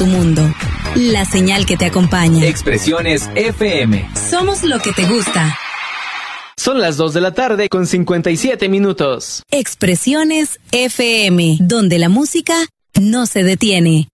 tu mundo. La señal que te acompaña. Expresiones FM. Somos lo que te gusta. Son las 2 de la tarde con 57 minutos. Expresiones FM, donde la música no se detiene.